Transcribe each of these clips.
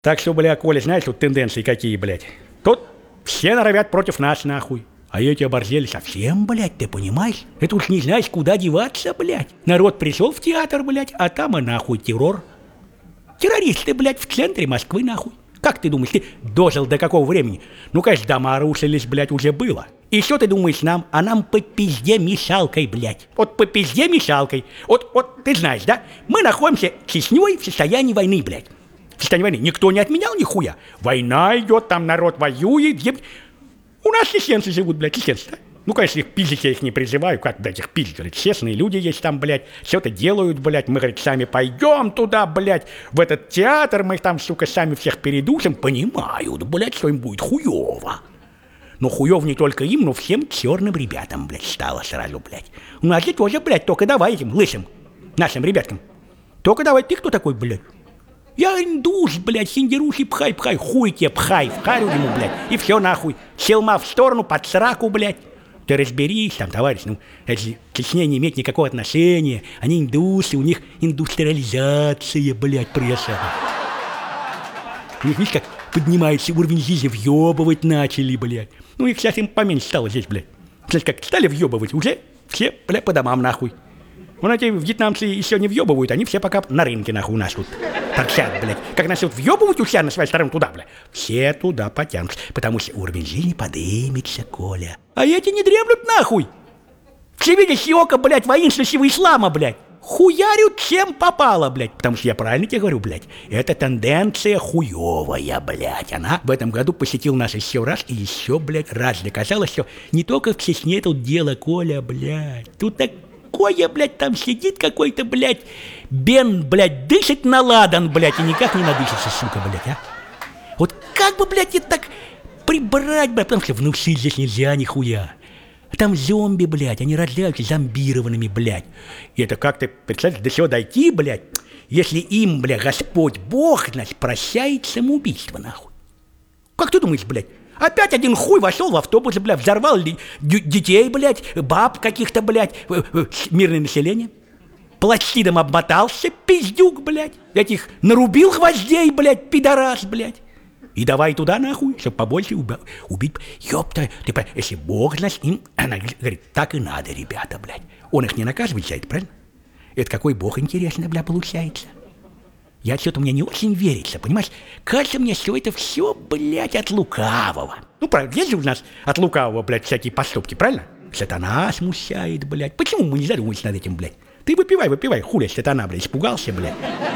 Так что, бля, Коля, знаешь, тут тенденции какие, блядь. Тут все норовят против нас, нахуй. А эти оборзели совсем, блядь, ты понимаешь? Это уж не знаешь, куда деваться, блядь. Народ пришел в театр, блядь, а там и нахуй террор. Террористы, блядь, в центре Москвы, нахуй. Как ты думаешь, ты дожил до какого времени? Ну, конечно, дома рушились, блядь, уже было. И что ты думаешь нам? А нам по пизде мешалкой, блядь. Вот по пизде мешалкой. Вот ты знаешь, да? Мы находимся с Чечней в состоянии войны, блядь. В состоянии войны. Никто не отменял нихуя. Война идет, там народ воюет. У нас чеченцы живут, блядь, чеченцы, да? Ну, конечно, их пиздить я их не призываю, как, блядь, их пиздить, говорит, честные люди есть там, блядь, все это делают, блядь, мы, говорит, сами пойдем туда, блядь, в этот театр, мы их там, сука, сами всех передушим, понимают, блядь, что им будет хуёво. Но хуёв не только им, но всем черным ребятам, блядь, стало сразу, блядь. У нас же тоже, блядь, только давай этим лысым, нашим ребяткам, только давай, ты кто такой, блядь? Я индус, блядь, синдеруши, пхай, хуй тебе, пхай, вхарю ему, блядь, и все нахуй, селма в сторону, под сраку, блядь. Ты разберись там, товарищ, ну, это же к Чечне не имеет никакого отношения. Они индусы, у них индустриализация, блядь, пресса. У них, видишь, как поднимается уровень жизни, въебывать начали, блядь. Ну, их сейчас им поменьше стало здесь, блядь. Кстати, как стали въебывать, уже все, блядь, по домам, нахуй. Вон эти вьетнамцы еще не въебывают, они все пока на рынке, нахуй, у нас тут торчат, блядь. Как нас вот въебывают у себя на своей стороне туда, блядь, все туда потянутся, потому что уровень жизни подымется, Коля. А эти не дремлют, нахуй. Все видят сиока, блядь, воинственного ислама, блядь. Хуярят чем попало, блядь. Потому что я правильно тебе говорю, блядь, это тенденция хуевая, блядь. Она в этом году посетила нас еще раз и еще, блядь, раз доказала, что не только в Чечне тут дело, Коля, блядь. Тут так... Коя, блядь, там сидит какой-то, блядь, Бен, блядь, дышит на ладан, блядь, и никак не надышится, сука, блядь, а? Вот как бы, блядь, это так прибрать, блядь, потому что внушить здесь нельзя нихуя. А там зомби, блядь, они рождаются зомбированными, блядь. И это как-то, представляешь, до чего дойти, блядь, если им, блядь, Господь Бог, значит, прощает самоубийство, нахуй. Как ты думаешь, блядь? Опять один хуй вошел в автобус, блядь, взорвал детей, блядь, баб каких-то, блядь, мирное население. Пластидом обмотался, пиздюк, блядь. Этих нарубил гвоздей, блядь, пидорас, блядь. И давай туда, нахуй, чтобы побольше убить. Ёпта, ты понимаешь, если Бог, значит, им, она говорит, так и надо, ребята, блядь. Он их не наказывает за это, правильно? Это какой Бог, интересно, блядь, получается. Я что-то мне не очень верится, понимаешь? Кажется мне, что это все, блядь, от лукавого. Ну, правда, есть же у нас от лукавого, блядь, всякие поступки, правильно? Сатана смущает, блядь. Почему мы не задумываемся над этим, блядь? Ты выпивай, хули сатана, блядь, испугался, блядь.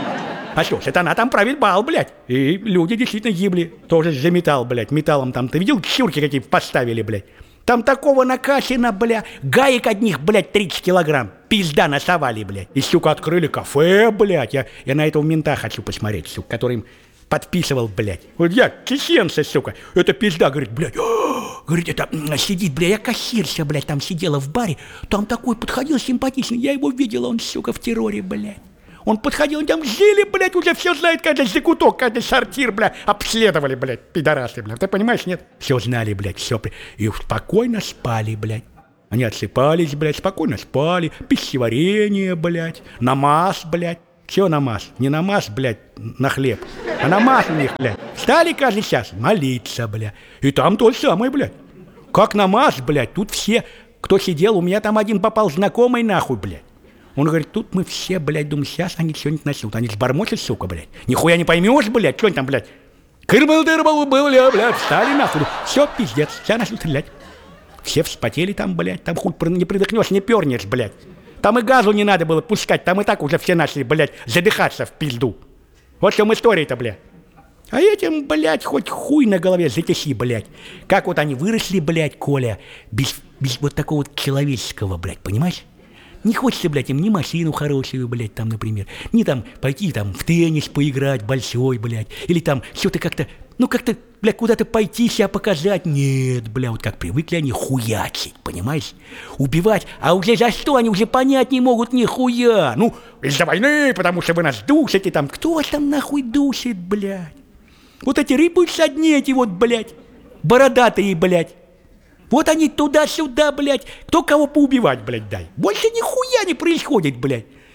А что, сатана там правит бал, блядь. И люди действительно гибли. Тоже за металл, блядь, металлом там. Ты видел, чурки какие поставили, блядь? Там такого накачано, бля, гаек одних, блядь, 30 килограмм. Пизда насовали, блядь. И, сука, открыли кафе, блядь. Я на этого мента хочу посмотреть, сука, который им подписывал, блядь. Вот я, чеченцы, сука. Это пизда, говорит, блядь. Говорит, это сидит, блядь, я кассирша, блядь, там сидела в баре. Там такой подходил симпатичный. Я его видела, он, сука, в терроре, блядь. Он подходил, он там жили, блядь, уже все знает, каждый закуток, каждый сортир, блядь, обследовали, блядь, пидорасы, блядь. Ты понимаешь, нет? Все знали, блядь, все. И спокойно спали, блядь. Они отсыпались, блядь, спокойно спали. Пищеварение, блядь, намаз, блядь. Все намаз? Не намаз, блядь, на хлеб, а намаз у них, блядь. Стали каждый час молиться, блядь. И там то же самое, блядь. Как намаз, блядь, тут все, кто сидел, у меня там один попал знакомый, нахуй, блядь. Он говорит, тут мы все, блядь, думаем, сейчас они что-нибудь начнут. Они сбормочут, сука, блядь. Нихуя не поймешь, блядь, что они там, блядь. Кырбал-дырбал, блядь, встали нахуй. Все, пиздец, сейчас начнут стрелять. Все вспотели там, блядь, там хуй не придохнешь, не пернешь, блядь. Там и газу не надо было пускать, там и так уже все начали, блядь, задыхаться в пизду. Вот в чем история-то, блядь. А этим, блядь, хоть хуй на голове затеси, блядь. Как вот они выросли, блядь, Коля, без вот такого вот человеческого, блядь, понимаешь? Не хочется, блядь, им ни машину хорошую, блядь, там, например, ни там пойти там в теннис поиграть большой, блядь, или там что-то как-то, ну как-то, блядь, куда-то пойти себя показать. Нет, блядь, вот как привыкли они хуячить, понимаешь? Убивать, а уже за что они уже понять не могут нихуя. Ну, из-за войны, потому что вы нас душите там. Кто вас там нахуй душит, блядь? Вот эти рыбы одни эти вот, блядь, бородатые, блядь. Вот они туда-сюда, блядь, кто кого поубивать, блядь, дай. Больше нихуя не происходит, блядь.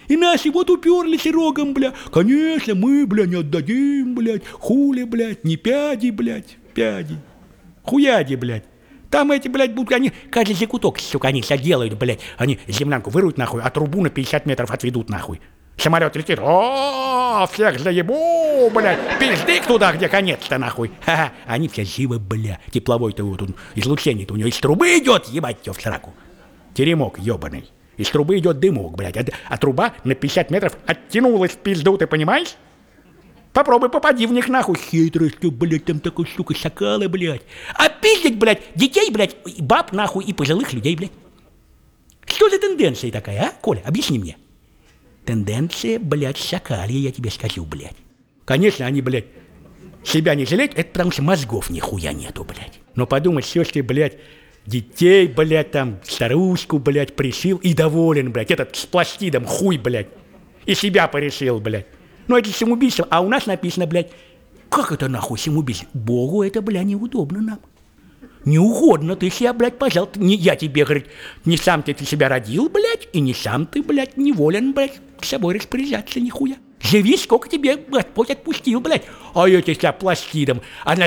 И наши вот уперлись рогом, бля. Конечно, мы, бля, не отдадим, блядь. Хули, блядь, не пяди, блядь, пяди. Хуяди, блядь. Там эти, блядь, будут, они, каждый закуток, сука, они делают, блядь. Они землянку выруют, нахуй, а трубу на 50 метров отведут, нахуй. Самолет летит, о, всех заебу, блядь, пиздик туда, где конец-то, нахуй. Ха-ха, они все живы, бля. Тепловой-то вот он, излучение-то у него из трубы идет, ебать тебя в сраку. Теремок ебаный. Из трубы идет дымок, блядь, а труба на 50 метров оттянулась в пизду, ты понимаешь? Попробуй попади в них, нахуй. Хитрость, блядь, там такой, сука, шакалы, блядь. А пиздить, блядь, детей, блядь, баб, нахуй, и пожилых людей, блядь. Что за тенденция такая, а, Коля? Объясни мне. Тенденция, блядь, шакалья, я тебе скажу, блядь. Конечно, они, блядь, себя не жалеют, это потому что мозгов нихуя нету, блядь. Но подумай, все, что ты, блядь, детей, блядь, там, старушку, блядь, пришил и доволен, блядь. Этот с пластидом хуй, блядь. И себя порешил, блядь. Ну это самоубийство, а у нас написано, блядь, как это нахуй самоубийство? Богу это, блядь, неудобно нам. Не угодно ты себя, блядь, пожалуйста. Не я тебе, говорит, не сам ты себя родил, блядь, и не сам ты, блядь, не волен, блядь, с собой распоряжаться нихуя. Живи, сколько тебе Господь отпустил, блядь. А эти себя пластидом,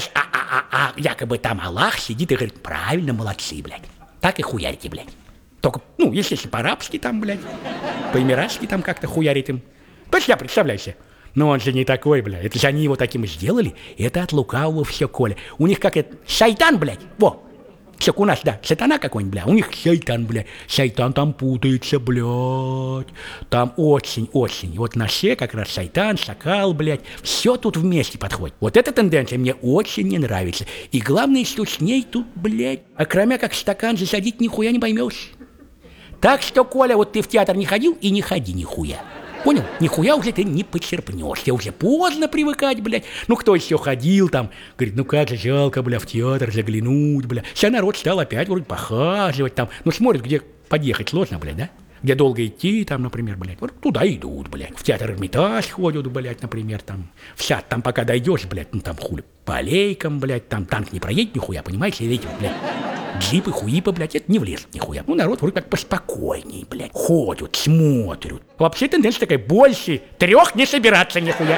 якобы там Аллах сидит и говорит, правильно, молодцы, блядь. Так и хуярите, блядь. Только, ну, естественно, по-арабски там, блядь, по-эмиратски там как-то хуярит им. То есть я представляю себе. Но он же не такой, бля. Это же они его таким сделали. Это от лукавого все, Коля. У них как это... Шайтан, блядь. Во. Все, у нас, да. Сатана какой-нибудь, бля. У них шайтан, бля. Шайтан там путается, блядь. Там очень-очень. Вот на все как раз шайтан, шакал, блядь. Все тут вместе подходит. Вот эта тенденция мне очень не нравится. И главное, что с ней тут, блядь, окромя как стакан засадить нихуя не поймешь. Так что, Коля, вот ты в театр не ходил и не ходи нихуя. Понял? Нихуя уже ты не почерпнешь. Тебе уже поздно привыкать, блядь. Ну, кто еще ходил там? Говорит, ну как же жалко, бля, в театр заглянуть, бля. Сейчас народ стал опять вроде похаживать там. Ну, смотрит, где подъехать сложно, блядь, да? Где долго идти, там, например, блядь. Вот туда идут, блядь. В театр Эрмитаж ходят, блядь, например, там. В сад там пока дойдешь, блядь, ну там хули. По аллейкам, блядь, там танк не проедет нихуя, понимаешь? И эти, блядь, джипы, хуипы, блядь, это не влезет нихуя. Ну, народ вроде как поспокойней, блядь. Ходят, смотрят. Вообще тенденция такая, больше 3 не собираться нихуя.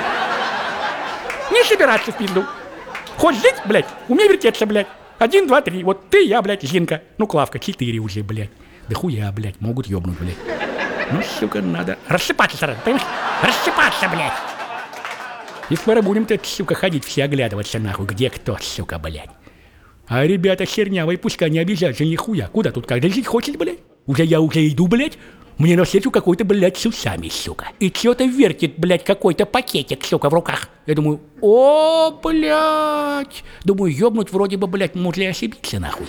Не собираться в пизду. Хочешь жить, блядь, умей вертеться, блядь. 1, 2, 3. Вот ты, я, блядь, Зинка. Ну, Клавка, 4 уже, блядь. Да хуя, блядь, могут ёбнуть, блядь. Ну, сука, надо рассыпаться сразу, понимаешь? Рассыпаться, блядь. И скоро будем тут, сука, ходить все оглядываться, нахуй, где кто, сука, блядь. А ребята чернявые пускай не обижаются нихуя. Куда тут как жить хочет, блядь? Уже иду, блядь. Мне на встречу какой-то, блядь, с усами, сука. И что-то вертит, блядь, какой-то пакетик, сука, в руках. Я думаю, о, блядь. Думаю, ёбнуть вроде бы, блядь, может ли ошибиться, нахуй.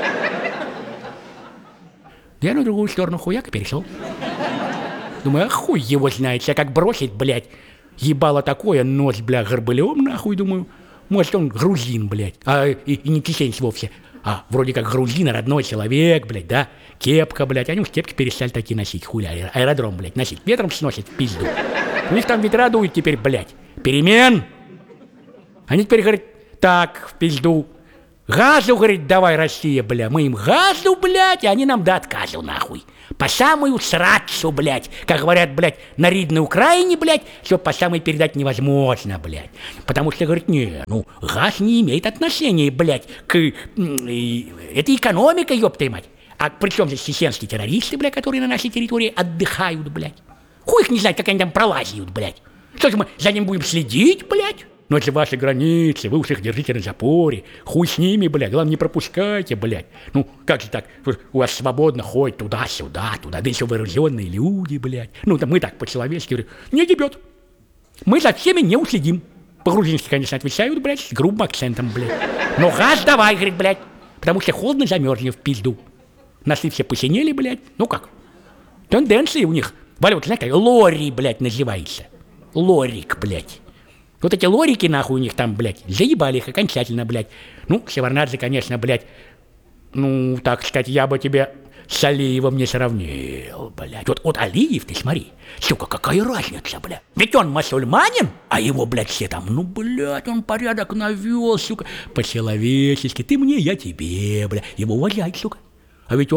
Я на другую сторону хуяка перешел. Думаю, а хуй его знает, себя как бросить, блядь. Ебало такое, нос, бля, горбылем, нахуй, думаю. Может, он грузин, блядь, и не кисенец вовсе. А вроде как грузин, родной человек, блядь, да? Кепка, блядь, они уж кепки перестали такие носить, хуля, аэродром, блядь, носить. Ветром сносит в пизду. У них там ветра дуют теперь, блядь. Перемен. Они теперь говорят, так, в пизду. Газу, говорит, давай, Россия, бля. Мы им газу, блядь, и они нам до отказу, нахуй. По самую срацу, блядь. Как говорят, блядь, на Ридной Украине, блядь, все по самой передать невозможно, блядь. Потому что, говорит, не, ну, газ не имеет отношения, блядь, к... это экономика, ёпта мать. А при чем здесь чеченские террористы, блядь, которые на нашей территории отдыхают, блядь? Хуй их не знает, как они там пролазят, блядь. Что же мы за ним будем следить, блядь? Но это же ваши границы, вы уж их держите на запоре. Хуй с ними, блядь, главное, не пропускайте, блядь. Ну, как же так, у вас свободно ходит туда-сюда, туда, да еще вооруженные люди, блядь. Ну, да мы так по-человечески говорим, не ебет. Мы за всеми не уследим. По-грузински, конечно, отвечают, блядь, с грубым акцентом, блядь. Но газ давай, говорит, блядь, потому что холодно замерзли в пизду. Носы все посинели, блядь, ну как? Тенденции у них, валют, знаешь, как лори, блядь, называется. Лорик, блядь. Вот эти лорики, нахуй, у них там, блядь, заебали их окончательно, блядь. Ну, Шеварнадзе, конечно, блядь, ну, так сказать, я бы тебе с Алиевым не сравнил, блядь. Вот Алиев, ты смотри, сука, какая разница, блядь. Ведь он мусульманин, а его, блядь, все там, ну, блядь, он порядок навел, сука, по-человечески. Ты мне, я тебе, блядь. Его уважай, сука. А ведь он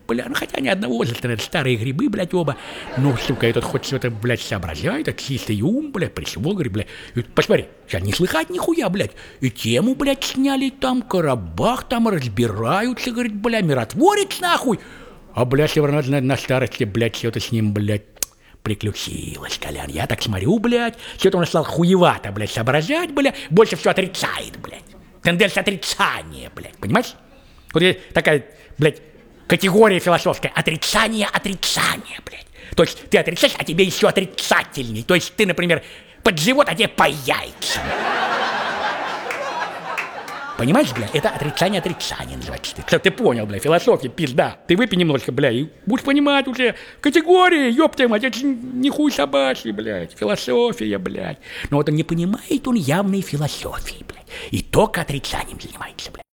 бля, ну хотя ни одного возраста, это старые грибы, блядь, оба. Ну, сука, этот хоть что-то, блядь, соображает, это чистый ум, блядь, пришел, говорит, блядь. И, посмотри, сейчас не слыхать нихуя, блядь. И тему, блядь, сняли там, Карабах там разбираются, говорит, бля, миротворец нахуй. А, блядь, Северо на старости, блядь, что-то с ним, блядь, приключилось, Колян. Я так смотрю, блядь, что-то он стал хуевато, блядь, соображать, блядь, больше все отрицает, блядь. Тенденция отрицания, блядь, понимаешь? Вот такая, блядь, категория философская. Отрицание, блядь. То есть ты отрицаешь, а тебе еще отрицательней. То есть ты, например, под живот, а тебе по яйцам. Понимаешь, блядь, это отрицание называется. Что ты понял, блядь, философия, пизда. Ты выпей немножко, блядь, и будешь понимать уже категории, ёпта мать, это не хуй собачий, блядь, философия, блядь. Но вот он не понимает, он явной философии, блядь, и только отрицанием занимается, блядь.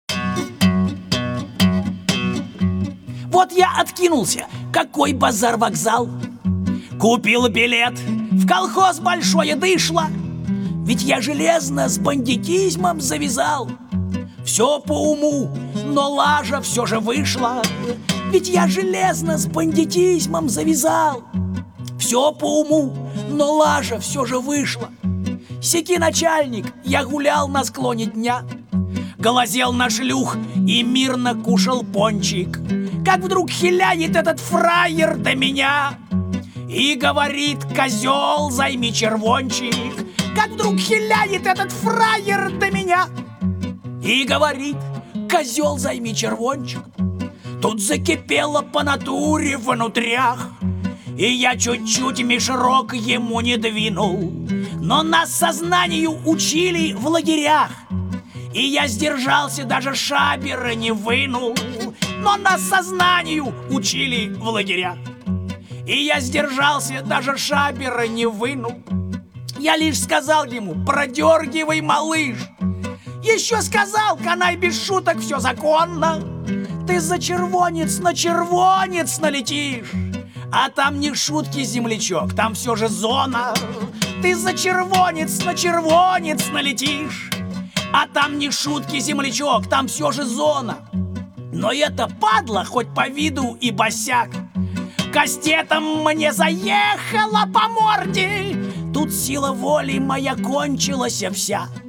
Вот я откинулся, какой базар-вокзал. Купил билет в колхоз большое дышло. Ведь я железно с бандитизмом завязал. Все по уму, но лажа все же вышла. Ведь я железно с бандитизмом завязал. Все по уму, но лажа все же вышла. Сяки начальник, я гулял на склоне дня, глазел на шлюх и мирно кушал пончик. Как вдруг хиляет этот фраер до меня и говорит: козел, займи червончик. Как вдруг хиляет этот фраер до меня и говорит: козел, займи червончик. Тут закипело по натуре внутрях, и я чуть-чуть мешрок ему не двинул. Но нас сознанию учили в лагерях, и я сдержался, даже шабера не вынул. Но нас сознанию учили в лагерях, и я сдержался, даже шабера не вынул. Я лишь сказал ему: продергивай, малыш. Еще сказал: канай, без шуток, все законно. Ты за червонец на червонец налетишь, а там не шутки, землячок, там все же зона. Ты за червонец на червонец налетишь, а там не шутки, землячок, там все же зона. Но это падла, хоть по виду и босяк, кастетом мне заехала по морде. Тут сила воли моя кончилась вся.